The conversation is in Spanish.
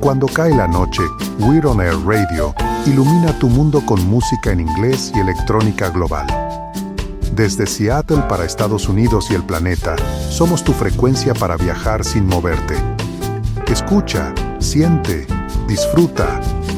Cuando cae la noche, We're On Air Radio ilumina tu mundo con música en inglés y electrónica global. Desde Seattle para Estados Unidos y el planeta, somos tu frecuencia para viajar sin moverte. Escucha, siente, disfruta.